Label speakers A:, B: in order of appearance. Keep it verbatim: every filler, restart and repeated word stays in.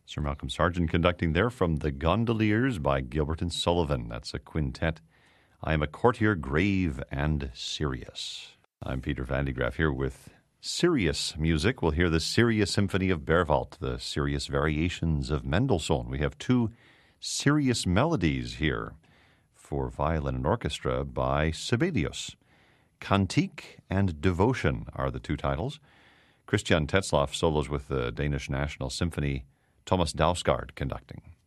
A: Sir Malcolm Sargent conducting there from The Gondoliers by Gilbert and Sullivan. That's a quintet. I am a courtier grave and serious. I'm Peter Van de Graaff here with serious music. We'll hear the Serious Symphony of Berwald, the serious variations of Mendelssohn. We have two serious melodies here for violin and orchestra by Sibelius. Cantique and Devotion are the two titles. Christian Tetzlaff solos with the Danish National Symphony, Thomas Dausgaard conducting.